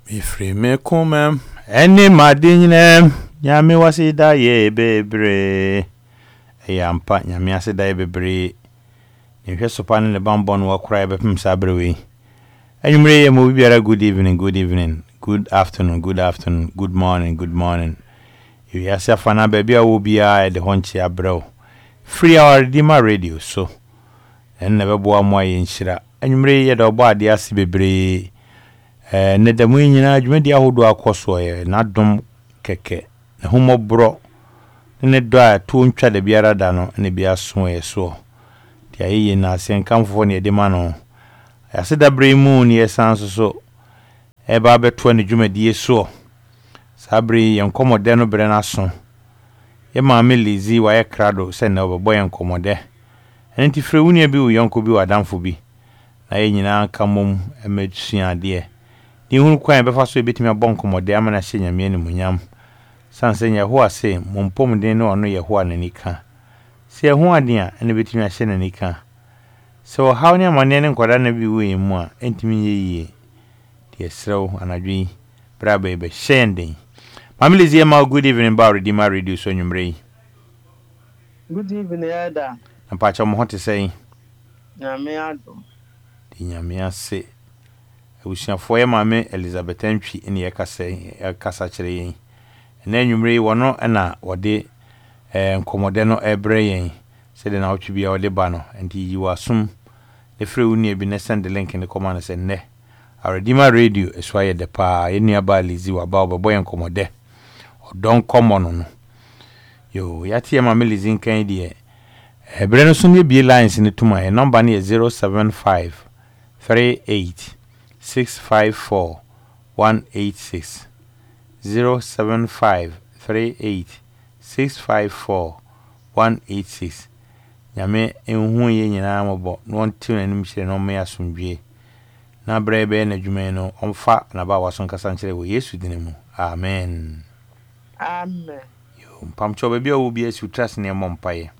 Mi free me kumem eni madinnem nyame wasida ye bebre eyampa nyame asida ye bebre nhwe sopa ne bambon wa kura be pem sabrewe enwumre ye mo biara good evening good afternoon good morning you yasa fana be bia wo bia de honchi abrew free our Redeemer radio so enne be bo amoa ye nhira enwumre ye de obo ade ase bebre ne da mu nyina adwumadi ahodo akoso ye na dom keke na humobro ne do a to ntwa da biara da no ne bia so ye so dia ye na asenkamfo ne de ma no aseda bremu ne yesanso so e ba beto ne dwumadi so sabri ye nkomode no bre na so ye ma me lizi wa ye krado se na obebo ye nkomode enti frɛ wunia bi wo yonko bi wadamfo bi na ye nyina kamom emedsua de ni hunu kwan be fa so ebetimi abonkomode amana hye nyame ni munyam sanse nya ho ase mompom den no ono ye ho ananika se ho ade a ene betimi ahye nanika so how ne amane ne nkoda na bi wo mu a entimi yeye de srew anadwi braba be shenden mamilizie ma good evening ba Redeemer radio so nwumre Good evening, Ada. Ampacha mo hote sei Nyame adom. Di nyame ase Usiafo ye mame Elizabeth Antwi ene ye kasa kire yen. Na nwumre wono na wode nkomode no ebre yen. Se de na otwi bia wode ba no enti yiwasum le frɛ uni bi ne send link ne koma na se ne. Redeemer radio eswa ye de pa ye nua ba lizi wa ba obebo yen nkomode. Odon komono no. Yo yati ye mame lizi nkan die. Ebre no so ne bi lines ne tuma ye number ne 075 38 654 186 075 38 654 186 nyame enhu ye nyina mobo no nti nanim hire no me asomdwe na brebe na dwuma no omfa na ba waso nkasa nkire wo Yesu dinemu amen yo mpamcho be bia wo bia su trust ne mompaye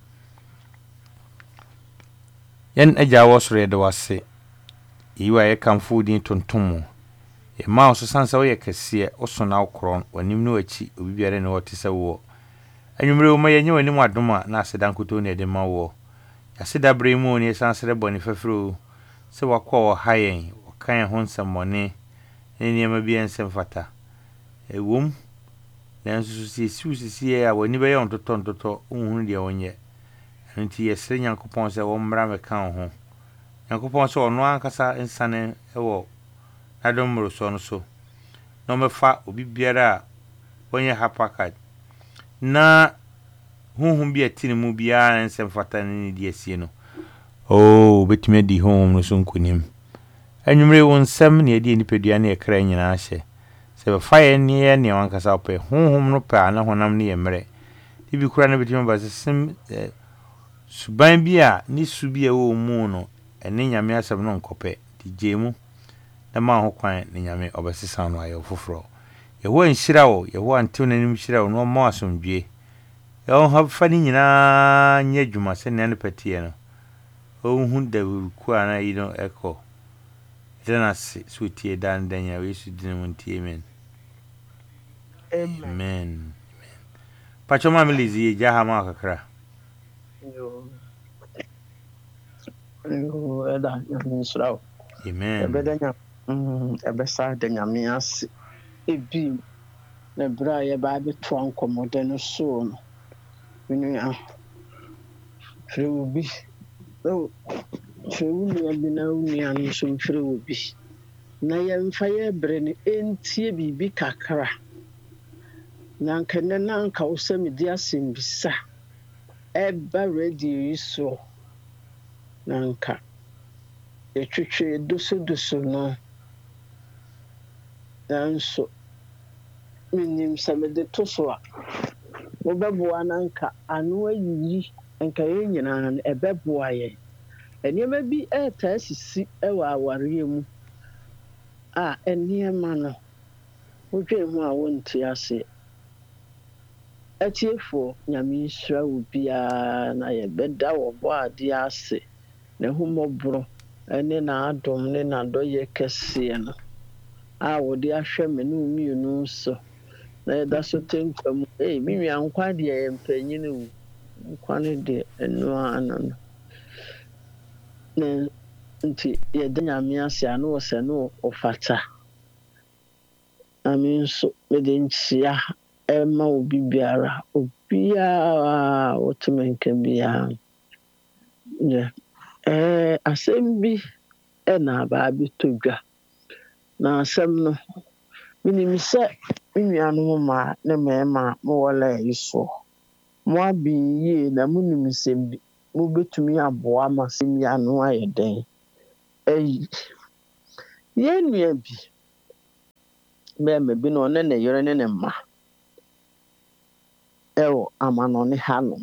yen agya wo sore de wase yiwa ye kamfo din tontomo e ma so sansa wo ye kese o so na okron wanim no achi obi biare ne wotese wo anwumre wo ma ye nyewanim adoma na aseda nkoto ne de ma wo aseda bremu ne sansere boni fafro se wakọ wo hayen kan ho nsamone ne niam bia nsem fata ewom nanso sisi a wani be ye ontoto unhunu de wonye nti yesre nyankopon se wo mmra me kan ho nyankopon se ono ankasa nsane ewo adomro so no so no mefa obi biara wonye hapakad na hunhun bi atini mu bia nsem fata ne di asie no betime di home no so nkonim anwumre won nsem ne edi nipadua ne ekra nyina ahye se be faye ne wankasa ope hunhun no pa na honam ne yemre ibi kura ne betime ba sem suban bia ni su bia wo mu no ene nyame asem no nkope di jemu na ma ho kwan ne nyame obesesa no ayo foforo yeho nhira wo yeho antew nanim hira wo no ma asomdwe yeho ha fani nyina nya dwuma se ne patie no ohun da ku ana yi no eko dena sutie dan danya Yesu dinu ntie amen pacho mamilizi jaha ma kakra Yo, Ada, Yamisrao. amen Ebedanya, ebesa de nyame ase. Ebi, na bra ye ba beto ankomode no so no. Minua, frewubi. Oh, frewubi abi na unia no so frewubi. Na ye mfa ye bre ne entie bibi kakra. Na nkene na nka wo se medi asembisa. Eba radio iso. Na nka etwetwe doso no nanso minim samede to so a wobɛboa nanka ano ayiyi nka ye nyina ɛbɛboa ye enema bi ɛta sisi ɛwɔ aware mu a enema no wodwe ho a wonti ase atiefo nyame nsura wo bia na ye bɛda wo bo ade ase ne humobro ene na adom ne na doye kese no a wɔde ahwɛ me ne mmienu so na yɛda so tenkwa mu me nua nkwa deɛ yɛ mpanyin o nkwa no deɛ ɛno ano no na nti yɛda Nyame ase a na wɔsɛ no ɔfata na me nso mede nkyia ɛma obi biara wɔtumi nka biara asɛm bi ɛna aba abɛtɔ dwa na asɛm no menim sɛ me nuanom ma ne mmarima mowɔ laayi soɔ mo abɛn yie na monim nsɛm bi mobɛtumi aboa ma asɛm yi ano ayɛ dɛn yɛn nua bi bɛrima bi na ɔne ne yere ne ne mma ɛwɔ amanɔne hanom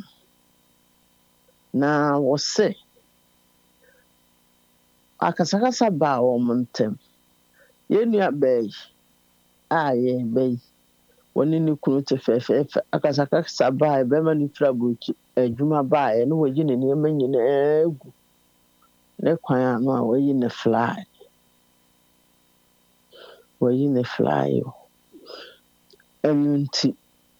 na wɔsɛ akasakasa baa wɔn ntam yɛn nua bɛyi a yɛn bɛyi wɔne ne kunu te fɛfɛɛfɛ akasakasa baa bɛrima ne fira burokyi adwuma baa na wɔyi ne nneɛma nyinaa gu ne kwan ano a wɔyi ne fly ɛno nti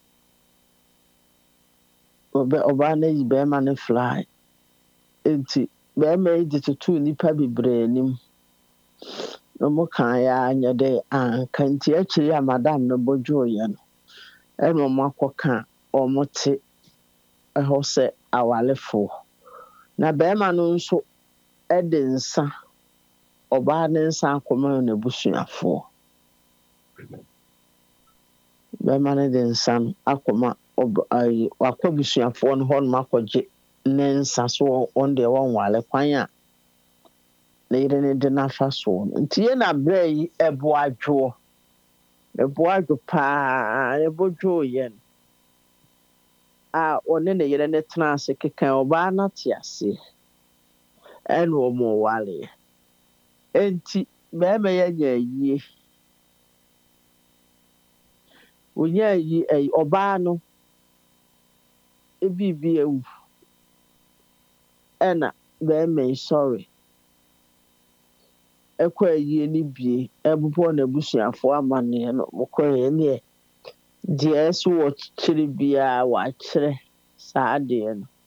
ɔbaa no yi bɛrima ne fly nti bɛrima yi de tutu nipa bebree anim na ɔmo kan yɛ anyɛ dɛ anka nti akyiri a madam no bɔdwoeɛ no ɛna ɔmo akɔka ɔmo te ɛhɔ sɛ awalefoɔ na bɛrima no nso ɛde nsa ɔbaa ne nsa akɔma n'abusuafoɔ bɛrima no de nsa no akɔma wakɔ abusuafoɔ no hɔ nom akɔgye ne nsa so wɔn deɛ wɔnwale kwan a na yere ne de n'afa soɔ no nti yɛ na berɛ yi ɛboadwoɔ paa ɛbɔdwoeɛ no a ɔne ne yere ne tena ase keka ɔbaa no te ase ɛna ɔmo waleɛ nti bɛrima yɛ anya ayie wonya ayi ɔbaa no ebibi awu ɛna bɛrima yi sɔre ɛkɔ ayie ne bie ɛbobɔ n'abusuafoɔ amanneɛ no mokɔɛ neɛ deɛ ɛso wɔkyerɛ biara wakyerɛ saa adeɛ no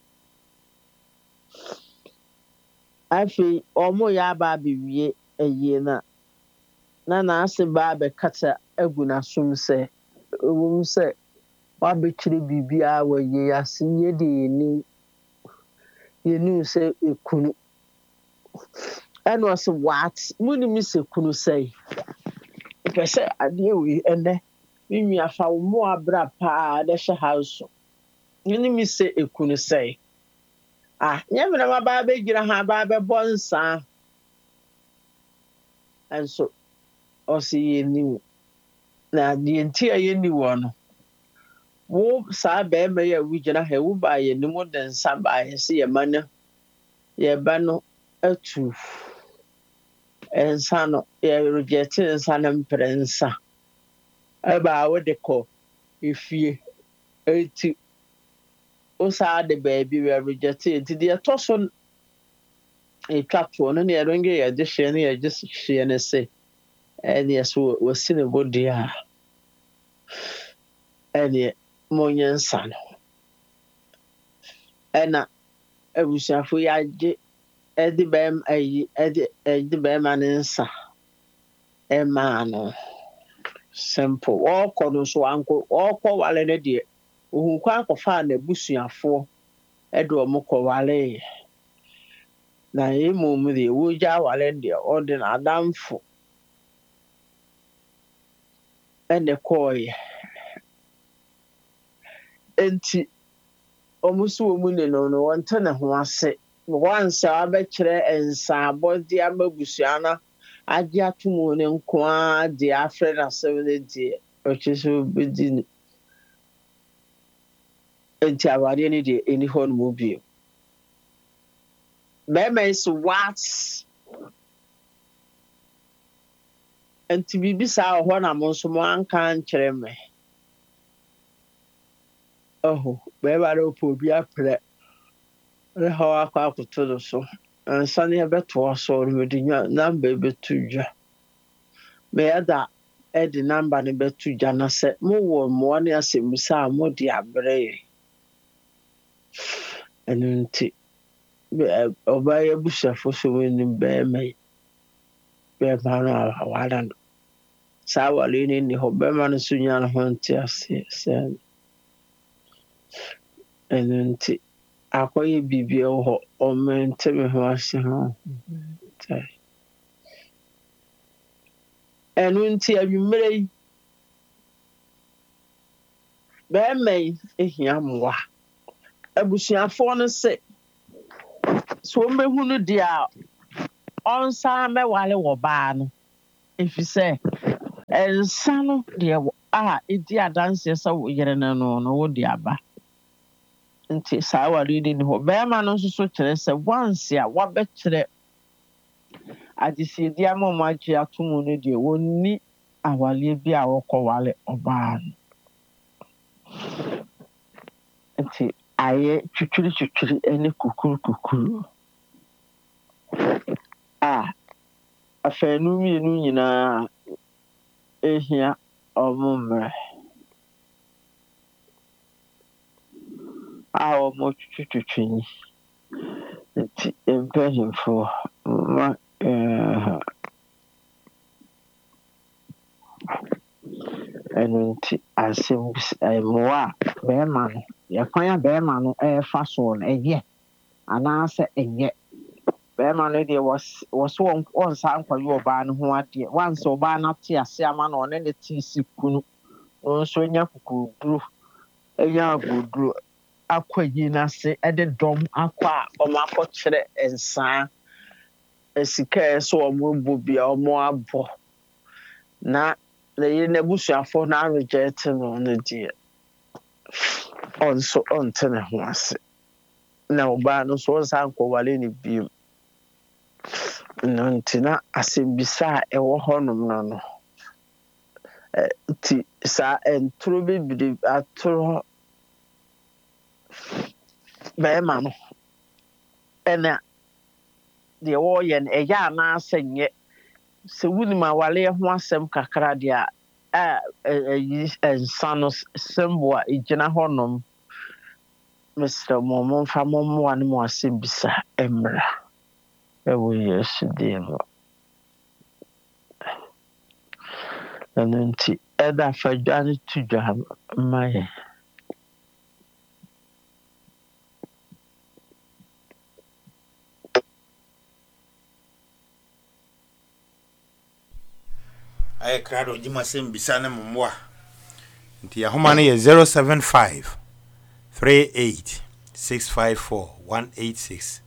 afei ɔmo yɛ aba abɛwie ayie na n'ase ba abɛkata agu n'asom sɛ ɛwom sɛ wabɛkyerɛ biribiara wɔ ayie ase nyɛ de yɛnim sɛ ekunu ɛna ɔsɛ what monim sɛ kunu sɛe pɛ sɛ adeɛ wei ɛnɛ me nua fa wo mmoa bra paa dɛhyɛ ha so monim sɛ ekunu sɛe nyɛ mena mabaa bɛgyina ha abaa bɛbɔ nsaa ɛnso ɔsɛ yɛnim na deɛ nti a yɛni wɔ no wo saa bɛrima yi a wogyina ha wo baa yɛnim wo de nsa baa yɛ sɛ yɛba no atu nsa no yɛregyɛte nsa no mpere nsa ɛbaa wode kɔ efie eti wo saa de baabi yɛregyɛte nti deɛ ɛtɔ so etwa toɔ no ne yɛrenge yɛgye hyɛ ne yɛgye hyɛ ne se ɛne yɛso wɔsi ne bɔde a ɛne monyɛ nsa no ɛna abusuafo yɛagye ɛde bɛrima ne nsa ɛmaa no simple ɔkɔ no so ɔkɔ wale no deɛ ohun kɔ akɔfa n'abusuafoɔ ɛde ɔmo kɔ wale na mmom deɛ wogya wale deɛ ɔde n'adamfo ɛne kɔɔyɛ enti ɔmo so wɔ mu ne no wɔnte ne ho ase once a wabɛkyerɛ nsaabɔde ama abusua no agye ato mu ne nko a deɛ afrɛ n'asɛm no deɛ ɔkyerɛ sɛ wobɛdi no enti awadeɛ no deɛ ɛni hɔ no mu bio bɛrima yi so what enti biribi saa wɔ hɔ na mo nso mo anka nkyerɛ me bɛrima no ɔpɛ obi aprɛ ne ha akɔ akoto no so ansa ne yɛbɛtoa so no mede number bɛto dwa me ada edi number ne betu gya na sɛ mowɔ mmoa ne asɛmmisa a mode abrɛ yɛ ɛno nti ɔbaa yɛ abusuafo so wɔnim bɛrima no a wada no saa wale no ni hɔ bɛrima no so nya no ho nte ase sɛ ɛno nti akɔyɛ biribi wɔ hɔ ɔmente me ho ase ho ɛno nti anwummerɛ yi bɛrima yi ehia mmoa abusuafoɔ no sɛ so wɔmbɛhu no deɛ a ɔnsan mɛwale wɔ baa no ɛfisɛ ɛnsa no deɛ a ɛdi adanseɛ sɛ wo yere no no wode aba nti saa wale yi ni hɔ bɛrima no nso so kyerɛ sɛ wansi a wabɛkyerɛ agyesiedi ama ɔmo agye ato mu no deɛ wɔnni awaleɛ bi a wɔkɔwale ɔbaa no nti ayɛ twitwiri ne kukuru a afɛnu mmienu nyinaa ehia ɔmo mmerɛ a ɔmo twitwi nti mpanyinfoɔ ma ɛno nti asɛm mmoa a bɛrima no yɛkwan a bɛrima no ɛfa soɔ no ɛyɛ anaasɛ ɛnyɛ bɛrima no deɛ wɔso wɔnsa nkɔyɛ ɔbaa no ho adeɛ wansi ɔbaa no ate ase ama na ɔne ne te si kunu nso nya kukuduro nya agoduro akɔ yi n'ase ɛde dɔm akɔ a ɔmo akɔkyerɛ nsaa sika ɛsɛ ɔmo bɔ bia ɔmo abɔ na yɛ n'abusuafoɔ na reject no deɛ ɔnso ɔnte ne ho ase na ɔbaa no so ɔnsa nkɔwale ne biem no nti na asɛmbisa a ɛwɔ hɔnom no nti saa ntoro bebree atoro bɛrima no ɛna deɛ wɔyɛ no ɛyɛ anaasɛ nyɛ sɛ wonim awaleɛ ho asɛm kakra deɛ a nsa no symbol a ɛgyina hɔnom mesrɛ mo momfa mo mmoa no mu asɛm bisa mmra ɛwɔ Yesu din mu ɛno nti ɛda fa dwa no to dwa ma yɛ ayɛ krado gyima sɛm bisa ne mmoa nti ahoma no yɛ 075 38 654 186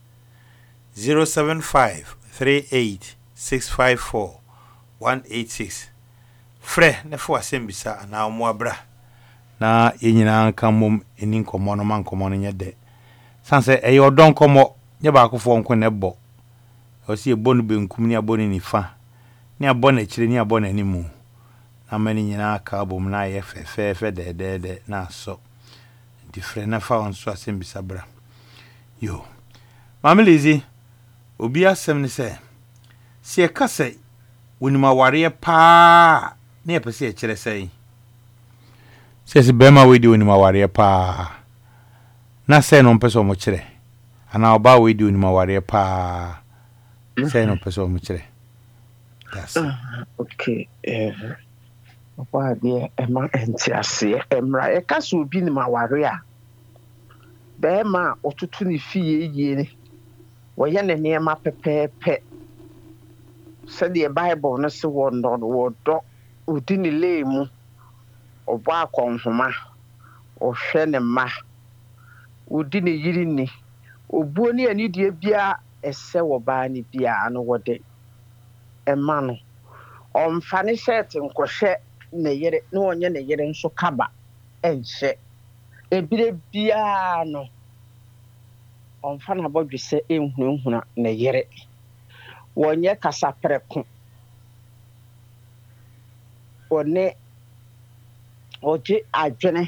075 38 654 186 frɛ ne fo asɛm bisa ana mmoa bra na yɛnyina ka mom ɛni nkɔmmɔ no ma nkɔmmɔ no nyɛ dɛ sanse ɛyɛ ɔdɔ nkɔmmɔ nyɛ baakofoɔ nko ne bɔ ɔsi ɛbɔ no benkum ne abɔ ne nifa ne abɔ na kyire ne abɔ na animu na mani nyina ka bom na yɛ fɛfɛɛfɛ dɛdɛdɛ na asɔ nti frɛ na fa on so asɛm bisa bra yo mamelezi obi asɛm ne sɛ sie ka sɛ wonima ware paa ne yɛpɛ sɛ yɛkyerɛ sɛ sɛ bɛma we di wonima ware paa na sɛ no mpɛ sɛ ɔmo kyerɛ ana ɔba we di wonima ware paa sɛ no mpɛ sɛ ɔmo kyerɛ. Okay, why dear Emma and Tiasia, Emra, a castle be in my warrior. Bearma or to 20 fee ye, were yan near my pet. Said the Bible, no so one on the word dog, who didn't lame or bark on Homa or Shen and Ma, who didn't yirini, or Bonnie and Idia Bia, a sewer barney bia, and what day. Emmanuel. Fani shirt nkɔhwɛ na yere na onye na yere nso kaba enhye ebire bia no ɔmfa na bodwe sɛ enhunahuna na yere wonye kasa preko one oje adwene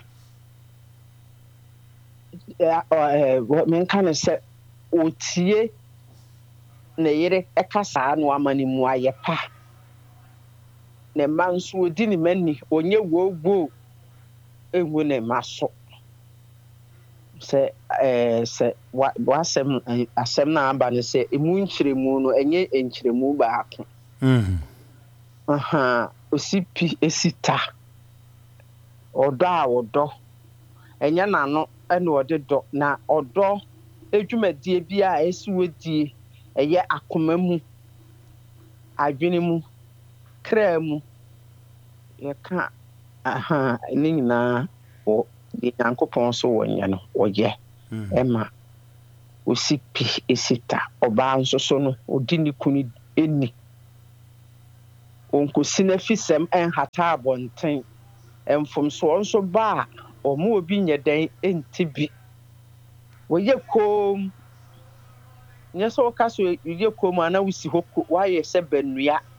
men kan sɛ otie na yere ɛkasa no amani mu ayepa ne ma nso odi ne mani onye wogo enwo ne ma so se asɛm na aba ne sɛ emu nkyeremu no enye nkyeremu baako osipi esita ɔdɔ a wɔdɔ enye nano ɛna ɔde dɔ na ɔdɔ edwumadie bi a esi wodie ɛyɛ akoma mu adwene mu kra mu yɛka ne nyinaa wɔ Nyankopɔn so wɔ nyɛ no wɔyɛ ɛma osipi esita ɔbaa nso so no odi ne kunu eni onkosi na fisɛm ɛnhata abɔnten ɛmfomso nso ba a ɔmo obi nyɛ dɛn enti bi wɔyɛ kom nyɛ sɛ wɔka so yɛ kom ana wosi hɔ wayɛ sɛ banua